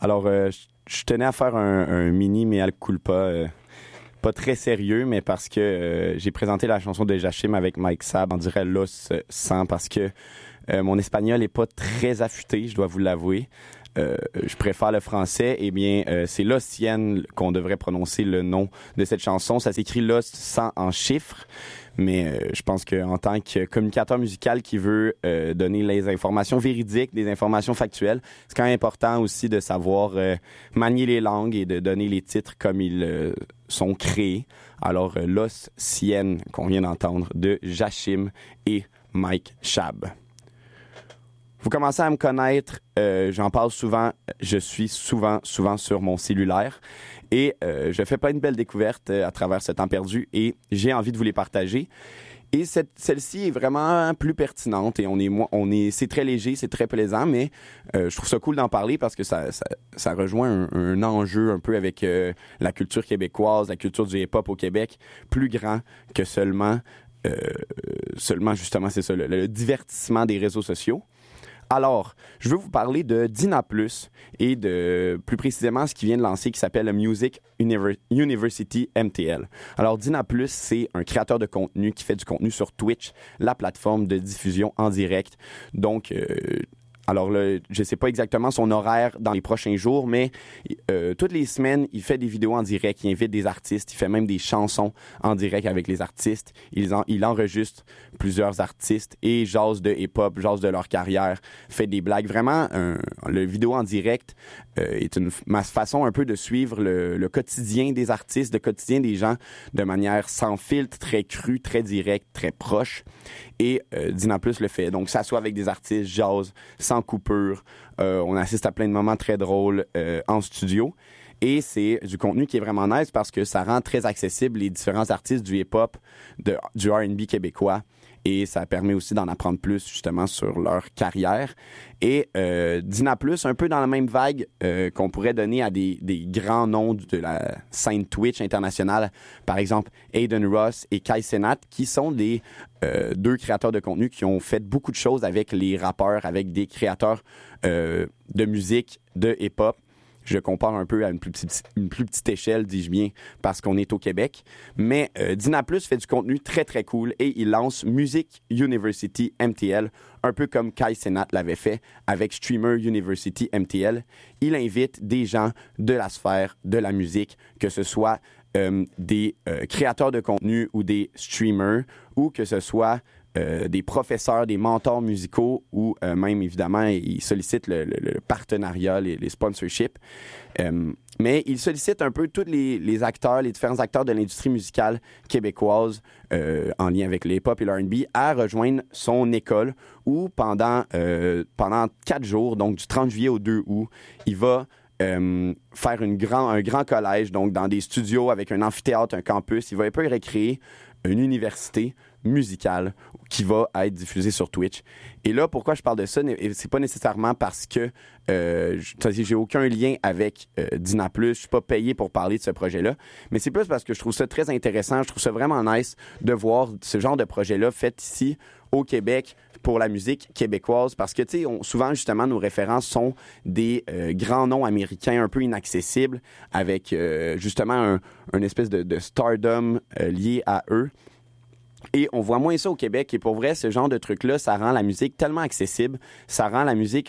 Alors, je tenais à faire un mini mea culpa, pas très sérieux, mais parce que j'ai présenté la chanson de Jachim avec Mike Sab, on dirait Los 100, parce que mon espagnol est pas très affûté, je dois vous l'avouer. Je préfère le français. Eh bien, c'est Los 100 qu'on devrait prononcer le nom de cette chanson. Ça s'écrit Los 100 en chiffres. Mais je pense qu'en tant que communicateur musical qui veut donner les informations véridiques, des informations factuelles, c'est quand même important aussi de savoir manier les langues et de donner les titres comme ils sont créés. Alors, Los 100 qu'on vient d'entendre de Jachim et Mike Sab. Vous commencez à me connaître, j'en parle souvent, je suis souvent sur mon cellulaire et je fais plein de belles découvertes à travers ce temps perdu et j'ai envie de vous les partager. Et celle-ci est vraiment plus pertinente et c'est très léger, c'est très plaisant, mais je trouve ça cool d'en parler parce que ça rejoint un enjeu un peu avec la culture québécoise, la culture du hip-hop au Québec, plus grand que seulement justement, c'est ça, le divertissement des réseaux sociaux. Alors, je veux vous parler de Dina Plus et de, plus précisément, ce qui vient de lancer qui s'appelle Music University MTL. Alors, Dina Plus, c'est un créateur de contenu qui fait du contenu sur Twitch, la plateforme de diffusion en direct. Donc, alors là, je sais pas exactement son horaire dans les prochains jours, mais toutes les semaines, il fait des vidéos en direct, il invite des artistes, il fait même des chansons en direct avec les artistes. Il enregistre plusieurs artistes et jase de hip-hop, jase de leur carrière, fait des blagues. Vraiment, le vidéo en direct est ma façon un peu de suivre le quotidien des artistes, le quotidien des gens de manière sans filtre, très crue, très directe, très proche. Et Dina Plus le fait. Donc, ça soit avec des artistes, jazz, sans coupure. On assiste à plein de moments très drôles en studio. Et c'est du contenu qui est vraiment nice parce que ça rend très accessible les différents artistes du hip-hop, du R&B québécois. Et ça permet aussi d'en apprendre plus, justement, sur leur carrière. Et Dina Plus, un peu dans la même vague qu'on pourrait donner à des grands noms de la scène Twitch internationale. Par exemple, Aiden Ross et Kai Cenat, qui sont des deux créateurs de contenu qui ont fait beaucoup de choses avec les rappeurs, avec des créateurs de musique, de hip-hop. Je compare un peu à une plus petite échelle, dis-je bien, parce qu'on est au Québec. Mais Dina Plus fait du contenu très, très cool et il lance Music University MTL, un peu comme Kai Cenat l'avait fait avec Streamer University MTL. Il invite des gens de la sphère de la musique, que ce soit des créateurs de contenu ou des streamers, ou que ce soit des professeurs, des mentors musicaux ou même, évidemment, ils sollicitent le partenariat, les sponsorships. Mais ils sollicitent un peu tous les acteurs, les différents acteurs de l'industrie musicale québécoise en lien avec le hip-hop et le R&B à rejoindre son école où pendant 4 jours, donc du 30 juillet au 2 août, il va faire un grand collège, donc dans des studios avec un amphithéâtre, un campus. Il va un peu recréer une université musicale qui va être diffusée sur Twitch. Et là, pourquoi je parle de ça? C'est pas nécessairement parce que j'ai aucun lien avec Dina Plus. Je suis pas payé pour parler de ce projet-là. Mais c'est plus parce que je trouve ça très intéressant. Je trouve ça vraiment nice de voir ce genre de projet-là fait ici au Québec pour la musique québécoise parce que, tu sais, souvent, justement, nos références sont des grands noms américains un peu inaccessibles avec, justement, un espèce de stardom lié à eux. Et on voit moins ça au Québec. Et pour vrai, ce genre de truc-là, ça rend la musique tellement accessible. Ça rend la musique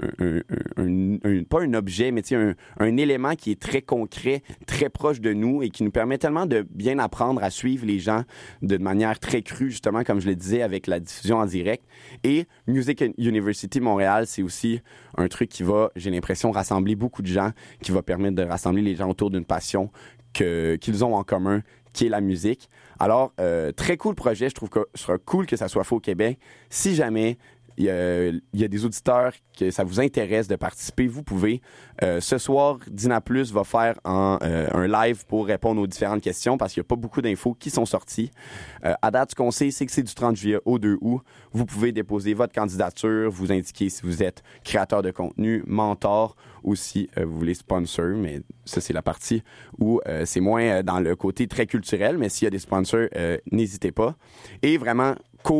pas un objet, mais un élément qui est très concret, très proche de nous et qui nous permet tellement de bien apprendre à suivre les gens de manière très crue, justement, comme je le disais, avec la diffusion en direct. Et Music University Montréal, c'est aussi un truc qui va, j'ai l'impression, rassembler beaucoup de gens, qui va permettre de rassembler les gens autour d'une passion qu'ils ont en commun, qui est la musique. Alors, très cool projet. Je trouve que ce sera cool que ça soit fait au Québec. Si jamais il y a des auditeurs que ça vous intéresse de participer, vous pouvez. Ce soir, Dina Plus va faire un live pour répondre aux différentes questions parce qu'il n'y a pas beaucoup d'infos qui sont sorties. À date, ce qu'on sait, c'est que c'est du 30 juillet au 2 août. Vous pouvez déposer votre candidature, vous indiquer si vous êtes créateur de contenu, mentor ou si vous voulez sponsor, mais ça, c'est la partie où c'est moins dans le côté très culturel, mais s'il y a des sponsors, n'hésitez pas. Et vraiment, court,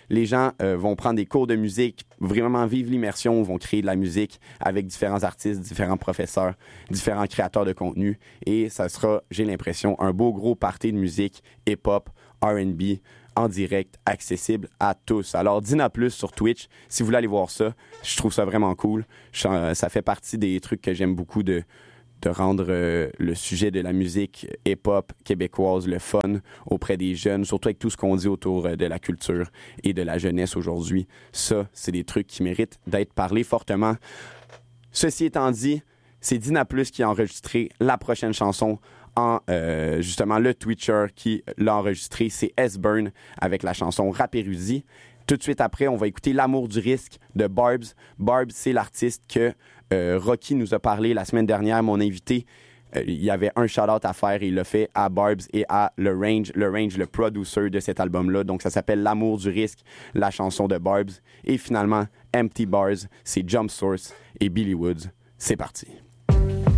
Les gens vont prendre des cours de musique, vraiment vivre l'immersion, vont créer de la musique avec différents artistes, différents professeurs, différents créateurs de contenu. Et ça sera, j'ai l'impression, un beau gros party de musique hip-hop, R&B, en direct, accessible à tous. Alors, Dina Plus sur Twitch, si vous voulez aller voir ça, je trouve ça vraiment cool. Ça fait partie des trucs que j'aime beaucoup de rendre le sujet de la musique hip-hop québécoise, le fun auprès des jeunes, surtout avec tout ce qu'on dit autour de la culture et de la jeunesse aujourd'hui. Ça, c'est des trucs qui méritent d'être parlés fortement. Ceci étant dit, c'est Dina Plus qui a enregistré la prochaine chanson justement le Twitcher qui l'a enregistré, c'est S-Burn avec la chanson Rap Érudit. Tout de suite après, on va écouter L'amour du risque de Barbs. Barbs, c'est l'artiste que Rocky nous a parlé la semaine dernière, mon invité. Il y avait un shout-out à faire et il l'a fait à Barbs et à Le Range, le producer de cet album-là. Donc, ça s'appelle L'amour du risque, la chanson de Barbs. Et finalement, Empty Bars, c'est Jump Source et Billy Woods. C'est parti.